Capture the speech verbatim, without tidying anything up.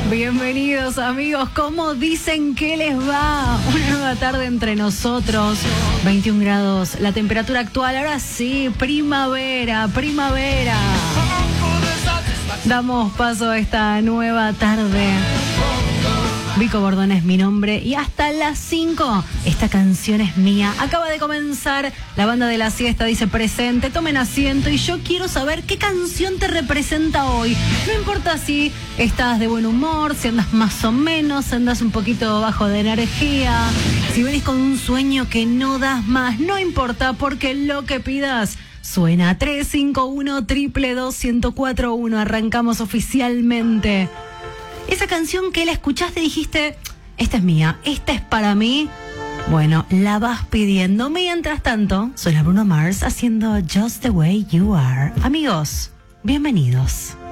Bienvenidos amigos, ¿cómo dicen que les va? Una nueva tarde entre nosotros, veintiún grados, la temperatura actual, ahora sí, primavera, primavera. Damos paso a esta nueva tarde. Vico Bordón es mi nombre y hasta las cinco esta canción es mía. Acaba de comenzar la banda de la siesta, dice presente, tomen asiento y yo quiero saber qué canción te representa hoy. No importa si estás de buen humor, si andas más o menos, si andas un poquito bajo de energía, si venís con un sueño que no das más, no importa porque lo que pidas suena. Tres cinco uno, dos dos dos, uno cero cuatro uno, arrancamos oficialmente. Esa canción que la escuchaste y dijiste, esta es mía, esta es para mí. Bueno, la vas pidiendo. Mientras tanto, suena Bruno Mars haciendo Just the Way You Are. Amigos, bienvenidos.